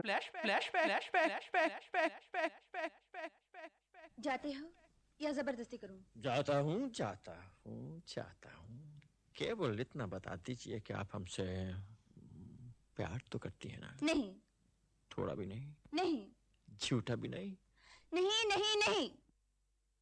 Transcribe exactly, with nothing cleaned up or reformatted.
जाते हो या जबरदस्ती करूं? जाता हूँ जाता हूँ जाता हूँ। केवल इतना बता दीजिए कि आप हमसे प्यार तो करती है ना? नहीं। थोड़ा भी नहीं? नहीं। झूठा भी नहीं? नहीं नहीं नहीं।